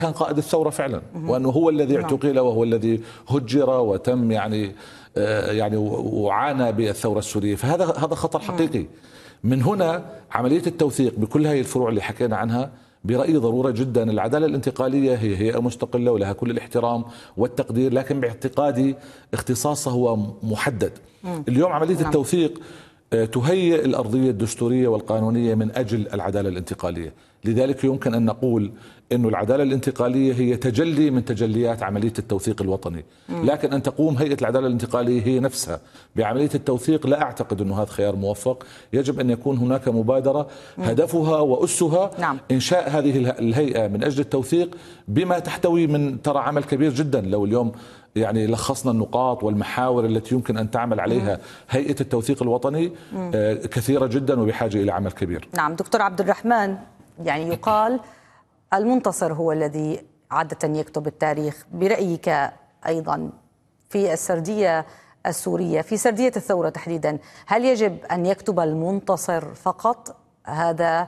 كان قائد الثورة فعلا، وأنه هو الذي اعتقل وهو الذي هجر وتم يعني وعانى بالثورة السورية. فهذا خطر حقيقي. من هنا عملية التوثيق بكل هذه الفروع اللي حكينا عنها برأيي ضرورة جدا. العدالة الانتقالية هي هيئة مستقلة ولها كل الاحترام والتقدير، لكن باعتقادي اختصاصها هو محدد. اليوم عملية التوثيق تهيئ الأرضية الدستورية والقانونية من أجل العدالة الانتقالية. لذلك يمكن أن نقول أن العدالة الانتقالية هي تجلي من تجليات عملية التوثيق الوطني، لكن أن تقوم هيئة العدالة الانتقالية هي نفسها بعملية التوثيق لا أعتقد أنه هذا خيار موفق. يجب أن يكون هناك مبادرة هدفها وأسها إنشاء هذه الهيئة من أجل التوثيق، بما تحتوي من عمل كبير جدا. لو اليوم يعني لخصنا النقاط والمحاور التي يمكن أن تعمل عليها هيئة التوثيق الوطني كثيرة جدا وبحاجة إلى عمل كبير. نعم دكتور عبد الرحمن، يعني يقال المنتصر هو الذي عادة يكتب التاريخ. برأيك أيضا في السردية السورية، في سردية الثورة تحديدا، هل يجب أن يكتب المنتصر فقط هذا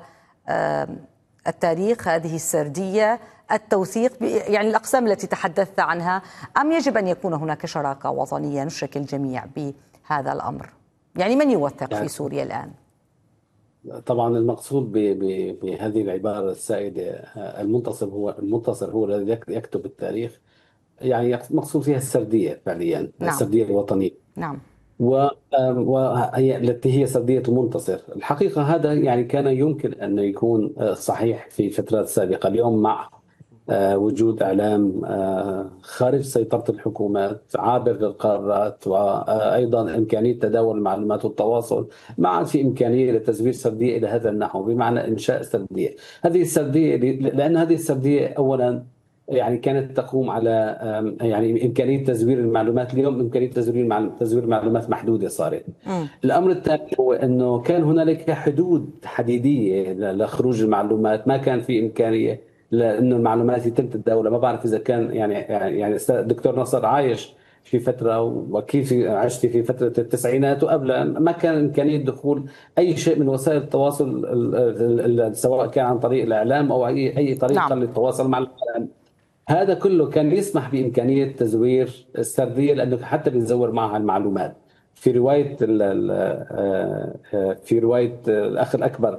التاريخ، هذه السردية، التوثيق، يعني الأقسام التي تحدثت عنها، أم يجب أن يكون هناك شراكة وطنية نشرك الجميع بهذا الأمر؟ يعني من يوثق في سوريا الآن؟ طبعا المقصود بهذه العبارة السائدة المنتصر هو الذي يكتب التاريخ، يعني مقصود فيها السردية فعليا. نعم. السردية الوطنية. نعم. وهي التي هي سردية المنتصر. الحقيقة هذا يعني كان يمكن أن يكون صحيح في فترات سابقة. اليوم مع وجود إعلام خارج سيطرة الحكومات عابر للقارات، وأيضا إمكانية تداول المعلومات والتواصل، ما عاد في إمكانية لتزوير سردية إلى هذا النحو، بمعنى إنشاء سردية. هذه السردية لأن هذه السردية أولا يعني كانت تقوم على يعني إمكانية تزوير المعلومات. اليوم إمكانية تزوير المعلومات محدودة صارت. الأمر الثاني هو أنه كان هنالك حدود حديدية لخروج المعلومات، ما كان في إمكانية لأنه المعلومات يتم تداولها. ما بعرف إذا كان يعني دكتور نصر عايش في فترة، وكيف عشت في فترة التسعينات وقبل، ما كان إمكانية دخول أي شيء من وسائل التواصل سواء كان عن طريق الإعلام أو أي طريقة للتواصل مع الإعلام. هذا كله كان يسمح بإمكانية تزوير السردية، لأنه حتى بيزور معها المعلومات. في رواية الأخ الأكبر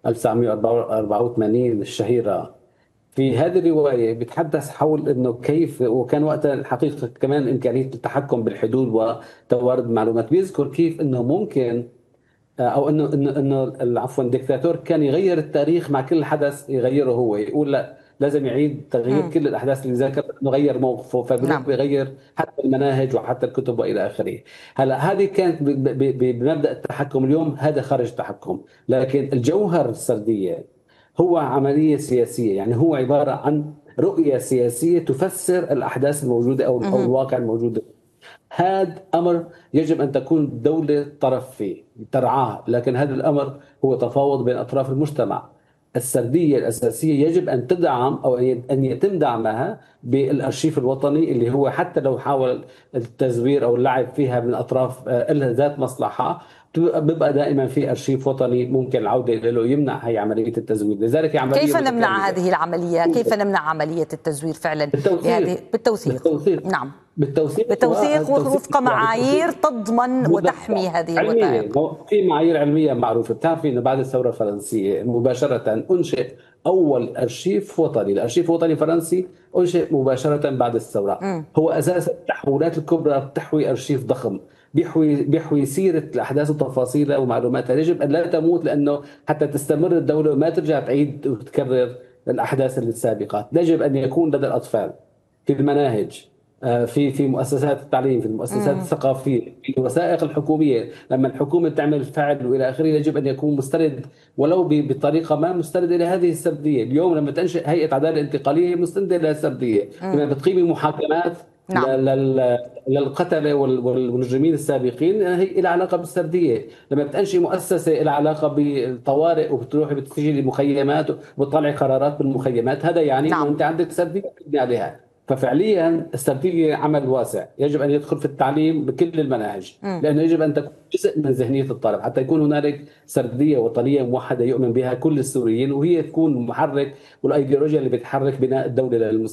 1984 الشهيرة، في هذه الرواية بيتحدث حول أنه كيف، وكان وقتها الحقيقة كمان إمكانية التحكم بالحدود وتوارد المعلومات، بيذكر كيف أنه ممكن أو أنه عفوا الدكتاتور كان يغير التاريخ مع كل حدث يغيره هو، يقول لا لازم يعيد تغيير كل الأحداث اللي ذكر، أنه غير موقفه، فبروح بيغير حتى المناهج وحتى الكتب وإلى آخره. هلا هذه كانت بمبدأ التحكم. اليوم هذا خارج التحكم، لكن الجوهر السردية هو عملية سياسية، يعني هو عبارة عن رؤية سياسية تفسر الأحداث الموجودة أو الواقع الموجود. هذا أمر يجب أن تكون الدولة طرف فيه ترعاه، لكن هذا الأمر هو تفاوض بين أطراف المجتمع. السردية الأساسية يجب أن تدعم أو أن يتم دعمها بالأرشيف الوطني، اللي هو حتى لو حاول التزوير أو اللعب فيها من أطراف لها ذات مصلحة، بيبقى دائما في أرشيف وطني ممكن العودة له يمنع هي عملية التزوير. لذلك عملية كيف نمنع هذه العملية؟ كيف نمنع عملية التزوير فعلا؟ بالتوثيق. نعم، بالتوثيق وفق معايير تضمن وتحمي هذه الوثائق. في معايير علمية معروفة. بتعرفي أنه بعد الثورة الفرنسية مباشرة أنشئ أول أرشيف وطني. الأرشيف الوطني فرنسي أنشئ مباشرة بعد الثورة. هو أساس التحولات الكبرى بتحوي أرشيف ضخم بيحوي سيرة الأحداث وتفاصيلها ومعلوماتها. يجب أن لا تموت، لأنه حتى تستمر الدولة وما ترجع تعيد وتكرر الأحداث السابقة. يجب أن يكون لدى الأطفال في المناهج، في مؤسسات التعليم، في المؤسسات الثقافية، في الوثائق الحكومية، لما الحكومة تعمل فعل وإلى آخره يجب أن يكون مستند ولو بطريقة ما، مستند إلى هذه السردية. اليوم لما تنشئ هيئة عدالة انتقالية مستندة إلى السردية، لما بتقيمي محاكمات للقتلة والمجرمين السابقين هي إلى علاقة بالسردية. لما بتنشئ مؤسسة إلى علاقة بالطوارئ وبتروحي بتسجلي مخيمات وبتطلعي قرارات بالمخيمات، هذا يعني أنه أنت عندك سردية تبني عليها. ففعليا السردية عمل واسع يجب أن يدخل في التعليم بكل المناهج، لأنه يجب أن تكون جزء من ذهنية الطالب حتى يكون هنالك سردية وطنية موحدة يؤمن بها كل السوريين، وهي تكون محرك والأيديولوجيا اللي بتحرك بناء الدولة للمستقبل.